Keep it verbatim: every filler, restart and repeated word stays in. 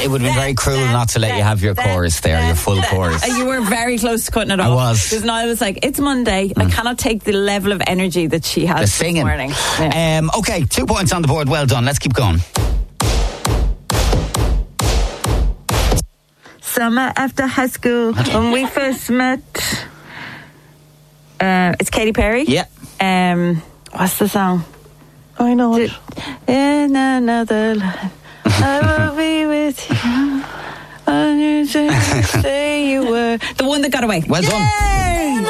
It would have been very cruel not to let you have your chorus there, your full chorus. You were very close to cutting it off. I was. Because Niall was like, it's Monday. Mm. I cannot take the level of energy that she has the this singing. morning. Yeah. Um, okay, two points on the board. Well done. Let's keep going. Summer after high school, when we first met. Uh, it's Katy Perry. Yeah. Um, what's the song? I know it. In another life, I will be with you. Say you were the one that got away. Well done. Yay!